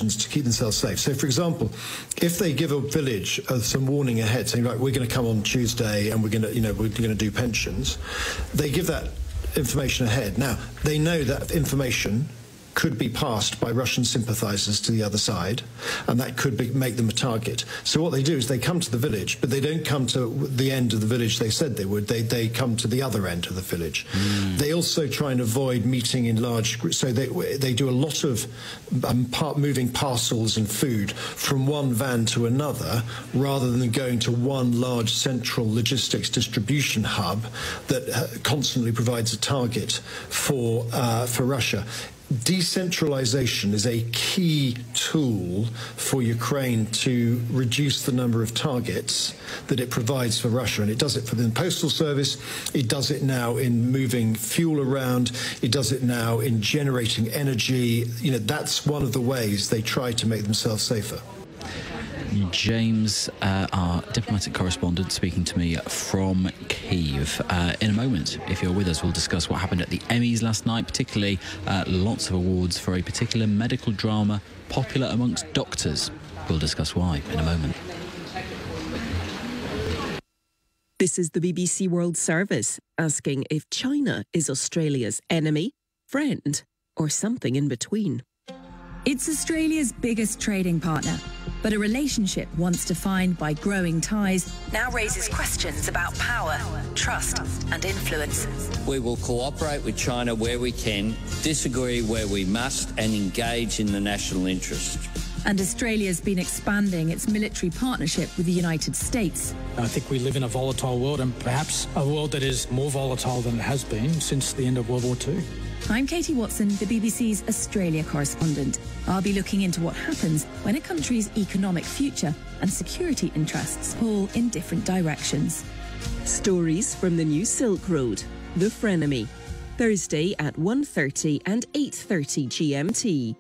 decisions to keep themselves safe. So, for example, if they give a village some warning ahead, saying, right, we're going to come on Tuesday and we're going to do pensions, they give that information ahead. Now, they know that information could be passed by Russian sympathizers to the other side, and that could make them a target. So what they do is they come to the village, but they don't come to the end of the village they said they would. They come to the other end of the village. They also try and avoid meeting in large groups. So they do a lot of moving parcels and food from one van to another, rather than going to one large central logistics distribution hub that constantly provides a target for Russia. Decentralization is a key tool for Ukraine to reduce the number of targets that it provides for Russia. And it does it for the Postal Service, it does it now in moving fuel around, it does it now in generating energy. That's one of the ways they try to make themselves safer. James, our diplomatic correspondent, speaking to me from Kyiv. In a moment, if you're with us, we'll discuss what happened at the Emmys last night, particularly lots of awards for a particular medical drama popular amongst doctors. We'll discuss why in a moment. This is the BBC World Service, asking if China is Australia's enemy, friend, or something in between. It's Australia's biggest trading partner, but a relationship once defined by growing ties now raises questions about power, trust and influence. We will cooperate with China where we can, disagree where we must, and engage in the national interest. And Australia's been expanding its military partnership with the United States. I think we live in a volatile world, and perhaps a world that is more volatile than it has been since the end of World War II. I'm Katie Watson, the BBC's Australia correspondent. I'll be looking into what happens when a country's economic future and security interests pull in different directions. Stories from the new Silk Road, The Frenemy, Thursday at 1:30 and 8:30 GMT.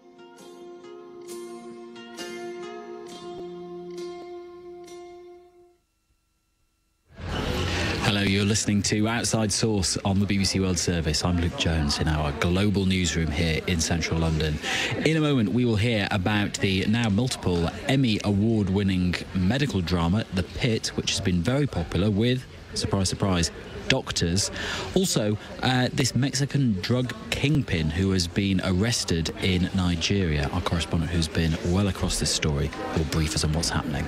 Hello, you're listening to Outside Source on the BBC World Service. I'm Luke Jones in our global newsroom here in central London. In a moment, we will hear about the now multiple Emmy award-winning medical drama, The Pit, which has been very popular with, surprise, surprise, doctors. Also, this Mexican drug kingpin who has been arrested in Nigeria. Our correspondent, who's been well across this story, will brief us on what's happening.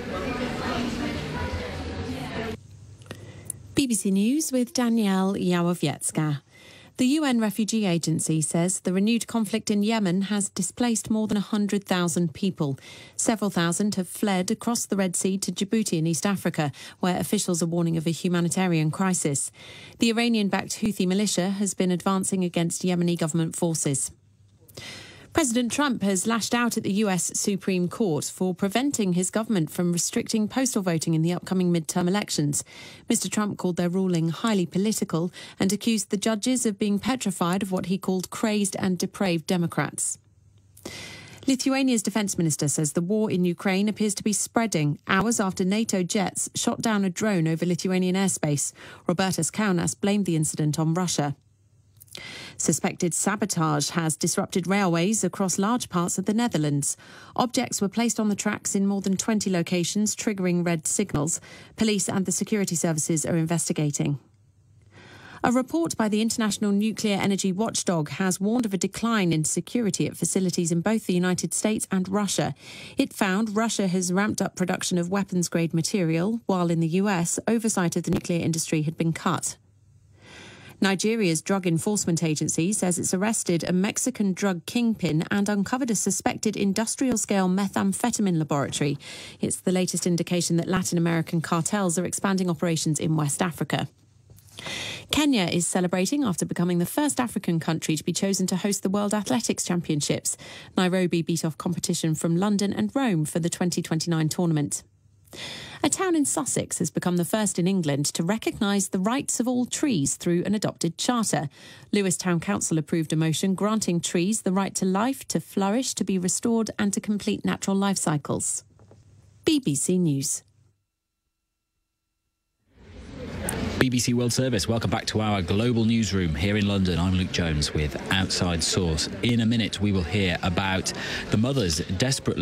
BBC News with Danielle Yawowiecka. The UN Refugee Agency says the renewed conflict in Yemen has displaced more than 100,000 people. Several thousand have fled across the Red Sea to Djibouti in East Africa, where officials are warning of a humanitarian crisis. The Iranian-backed Houthi militia has been advancing against Yemeni government forces. President Trump has lashed out at the US Supreme Court for preventing his government from restricting postal voting in the upcoming midterm elections. Mr. Trump called their ruling highly political and accused the judges of being petrified of what he called crazed and depraved Democrats. Lithuania's defence minister says the war in Ukraine appears to be spreading hours after NATO jets shot down a drone over Lithuanian airspace. Robertas Kaunas blamed the incident on Russia. Suspected sabotage has disrupted railways across large parts of the Netherlands. Objects were placed on the tracks in more than 20 locations, triggering red signals. Police and the security services are investigating. A report by the International Nuclear Energy Watchdog has warned of a decline in security at facilities in both the United States and Russia. It found Russia has ramped up production of weapons-grade material, while in the US, oversight of the nuclear industry had been cut. Nigeria's Drug Enforcement Agency says it's arrested a Mexican drug kingpin and uncovered a suspected industrial-scale methamphetamine laboratory. It's the latest indication that Latin American cartels are expanding operations in West Africa. Kenya is celebrating after becoming the first African country to be chosen to host the World Athletics Championships. Nairobi beat off competition from London and Rome for the 2029 tournament. A town in Sussex has become the first in England to recognise the rights of all trees through an adopted charter. Lewes Town Council approved a motion granting trees the right to life, to flourish, to be restored and to complete natural life cycles. BBC News. BBC World Service, welcome back to our global newsroom here in London. I'm Luke Jones with Outside Source. In a minute, we will hear about the mothers desperately